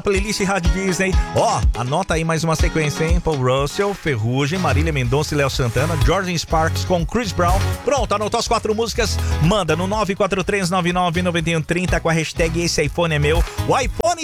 Playlist Rádio Disney. Anota aí mais uma sequência, hein? Paul Russell, Ferrugem, Marília Mendonça e Léo Santana, Jordan Sparks com Chris Brown. Pronto, anotou as 4 músicas? Manda no 943999130 com a hashtag Esse iPhone é meu. O iPhone